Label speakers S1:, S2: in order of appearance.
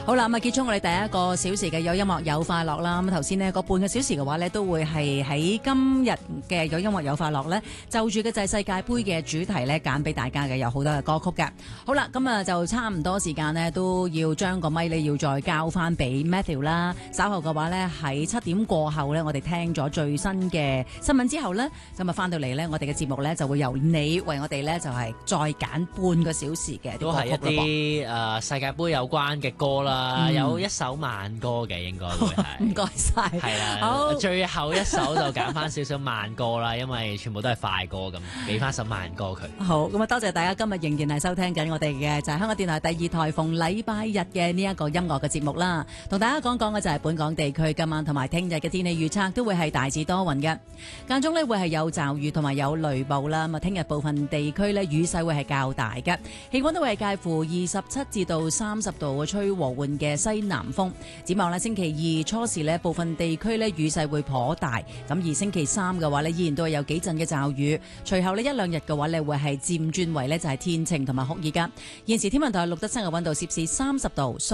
S1: 好啦，咁啊結束我哋第一個小時嘅有音樂有快樂啦。咁頭先呢個半個小時嘅話呢，都會係喺今日嘅有音樂有快樂呢，就住嘅就係世界盃嘅主題呢，揀俾大家嘅有好多嘅歌曲嘅。好啦，咁啊就差唔多時間呢，都要將個咪呢要再交翻俾 Matthew 啦。稍後嘅話呢，喺7點過後呢，我哋聽咗最新嘅新聞之後呢，咁啊翻到嚟呢，我哋嘅節目呢就會由你為我哋呢，就係再揀半個小時嘅
S2: 都係一啲世界盃有關嘅歌啦。有一首慢歌嘅應該會係，
S1: 唔該晒，
S2: 係啦，
S1: 好，
S2: 最後一首就揀翻少少慢歌啦，因為全部都係快歌咁，俾翻首慢歌佢。
S1: 好，咁啊多謝大家今日仍然係收聽緊我哋嘅就係香港電台第2台逢禮拜日嘅呢一個音樂嘅節目啦，同大家講講嘅就係本港地區今晚同埋聽日嘅天氣預測都會係大致多雲嘅，間中呢會係有驟雨同埋有雷暴啦。咁啊聽日部分地區呢雨勢會係較大嘅，氣溫都會係介乎27至到30度，吹和緩嘅西南風。展望咧，星期2初時咧，部分地區咧雨勢會頗大。咁而星期3嘅話咧，依然都係有幾陣嘅驟雨。隨後呢一兩日嘅話咧，會係漸轉為咧就係天晴同埋酷熱噶。現時天文台錄得室外溫度攝氏30度。